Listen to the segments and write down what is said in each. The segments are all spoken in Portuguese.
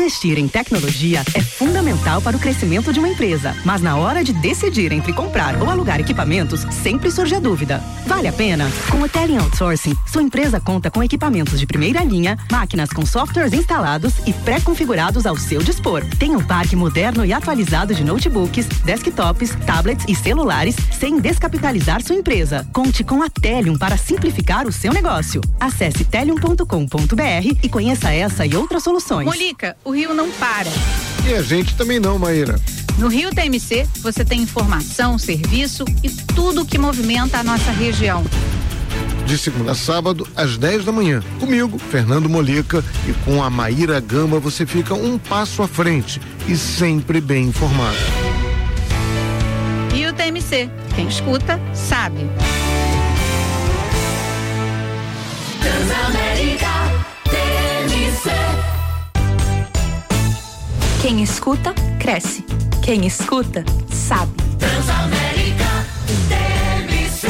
Investir em tecnologia é fundamental para o crescimento de uma empresa, mas na hora de decidir entre comprar ou alugar equipamentos, sempre surge a dúvida. Vale a pena? Com o Tele Outsourcing, sua empresa conta com equipamentos de primeira linha, máquinas com softwares instalados e pré-configurados ao seu dispor. Tem um parque moderno e atualizado de notebooks, desktops, tablets e celulares, sem descapitalizar sua empresa. Conte com a Telium para simplificar o seu negócio. Acesse telium.com.br e conheça essa e outras soluções. Molica, o Rio não para. E a gente também não, Maíra. No Rio TMC, você tem informação, serviço e tudo que movimenta a nossa região. De segunda a sábado, às 10 da manhã. Comigo, Fernando Molica, e com a Maíra Gama você fica um passo à frente e sempre bem informado. Rio TMC, quem escuta, sabe. Quem escuta, cresce. Quem escuta, sabe. Transamérica TMC.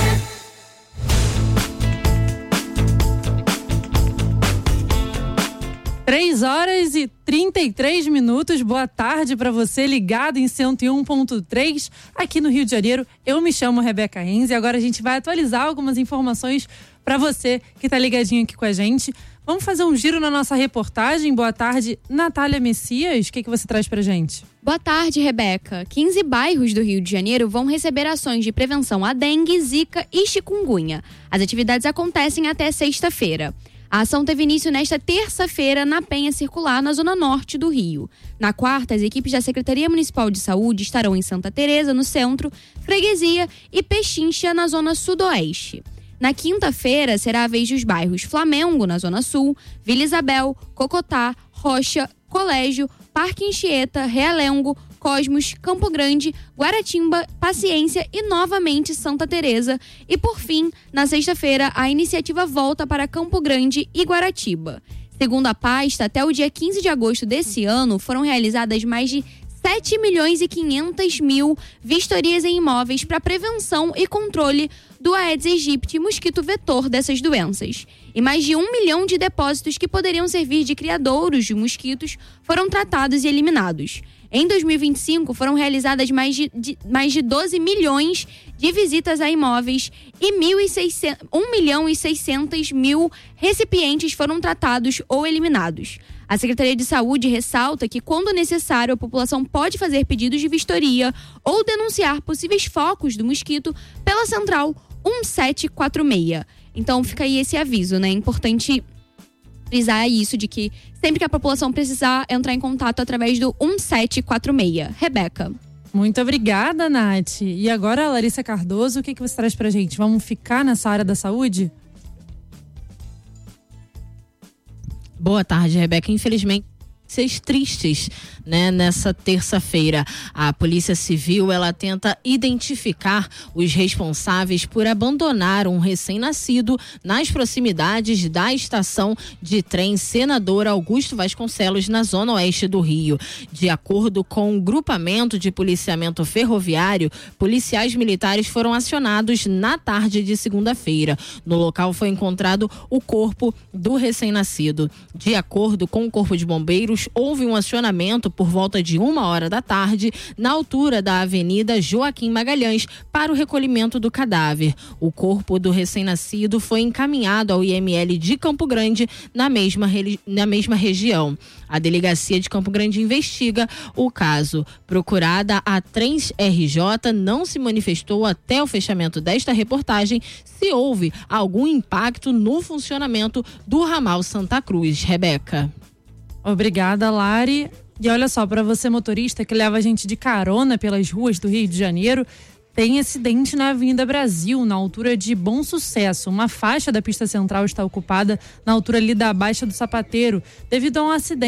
Três horas e 33 minutos. Boa tarde para você ligado em 101.3 aqui no Rio de Janeiro. Eu me chamo Rebeca Renz e agora a gente vai atualizar algumas informações para você que tá ligadinho aqui com a gente. Vamos fazer um giro na nossa reportagem. Boa tarde, Natália Messias. O que você traz pra gente? Boa tarde, Rebeca. 15 bairros do Rio de Janeiro vão receber ações de prevenção à dengue, zika e chikungunya. As atividades acontecem até sexta-feira. A ação teve início nesta terça-feira na Penha Circular, na zona norte do Rio. Na quarta, as equipes da Secretaria Municipal de Saúde estarão em Santa Teresa, no centro, Freguesia e Pechincha, na zona sudoeste. Na quinta-feira, será a vez dos bairros Flamengo, na Zona Sul, Vila Isabel, Cocotá, Rocha, Colégio, Parque Anchieta, Realengo, Cosmos, Campo Grande, Guaratimba, Paciência e novamente Santa Teresa. E por fim, na sexta-feira, a iniciativa volta para Campo Grande e Guaratiba. Segundo a pasta, até o dia 15 de agosto desse ano, foram realizadas mais de 7.500.000 vistorias em imóveis para prevenção e controle do Aedes aegypti, mosquito vetor dessas doenças. E mais de 1 milhão de depósitos que poderiam servir de criadouros de mosquitos foram tratados e eliminados. Em 2025, foram realizadas mais de 12 milhões de visitas a imóveis e 1.600.000 recipientes foram tratados ou eliminados. A Secretaria de Saúde ressalta que, quando necessário, a população pode fazer pedidos de vistoria ou denunciar possíveis focos do mosquito pela central 1746. Então, fica aí esse aviso, né? É importante frisar isso, de que sempre que a população precisar entrar em contato através do 1746. Rebeca. Muito obrigada, Nath. E agora, Larissa Cardoso, o que você traz pra gente? Vamos ficar nessa área da saúde? Boa tarde, Rebeca. Infelizmente, notícias tristes, né? Nessa terça-feira, a Polícia Civil, ela tenta identificar os responsáveis por abandonar um recém-nascido nas proximidades da estação de trem Senador Augusto Vasconcelos, na zona oeste do Rio. De acordo com o grupamento de policiamento ferroviário, policiais militares foram acionados na tarde de segunda-feira. No local foi encontrado o corpo do recém-nascido. De acordo com o Corpo de Bombeiros, houve um acionamento por volta de 1h da tarde, na altura da Avenida Joaquim Magalhães, para o recolhimento do cadáver. O corpo do recém-nascido foi encaminhado ao IML de Campo Grande, na mesma região. A Delegacia de Campo Grande investiga o caso. Procurada, a Trens RJ não se manifestou até o fechamento desta reportagem se houve algum impacto no funcionamento do ramal Santa Cruz. Rebeca. Obrigada, Lari. E olha só, para você motorista que leva a gente de carona pelas ruas do Rio de Janeiro, tem acidente na Avenida Brasil, na altura de Bom Sucesso. Uma faixa da pista central está ocupada na altura ali da Baixa do Sapateiro, devido a um acidente.